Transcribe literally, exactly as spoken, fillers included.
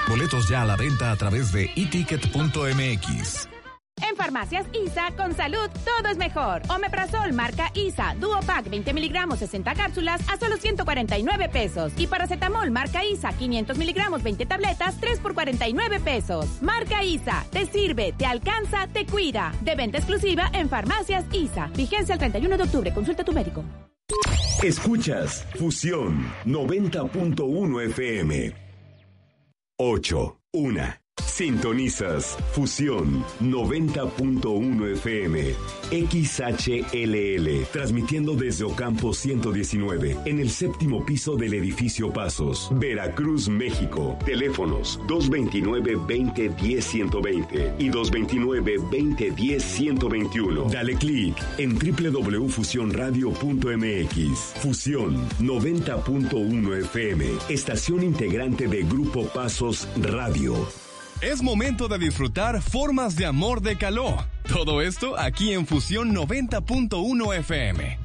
Boletos ya a la venta a través de e ticket punto m x. En Farmacias I S A, con salud, todo es mejor. Omeprazol marca I S A, Duopack veinte miligramos, sesenta cápsulas a solo ciento cuarenta y nueve pesos. Y paracetamol marca I S A, quinientos miligramos, veinte tabletas, tres por cuarenta y nueve pesos. Marca I S A, te sirve, te alcanza, te cuida. De venta exclusiva en Farmacias I S A. Vigencia el treinta y uno de octubre, consulta a tu médico. Escuchas Fusión noventa punto uno F M. ocho, una. Sintonizas Fusión noventa punto uno F M, X H L L, transmitiendo desde Ocampo ciento diecinueve, en el séptimo piso del edificio Pasos, Veracruz, México. Teléfonos dos veintinueve, veinte, diez, ciento veinte y dos veintinueve, veinte, diez, ciento veintiuno. Dale clic en doble u doble u doble u punto fusión radio punto m x. Fusión noventa punto uno F M, estación integrante de Grupo Pasos Radio. Es momento de disfrutar Formas de Amor de Caló. Todo esto aquí en Fusión noventa punto uno F M.